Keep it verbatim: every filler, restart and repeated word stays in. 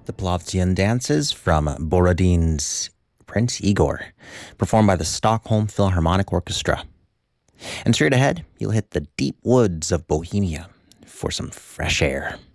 The Plovdian dances from Borodin's Prince Igor, performed by the Stockholm Philharmonic Orchestra. And straight ahead, you'll hit the deep woods of Bohemia for some fresh air.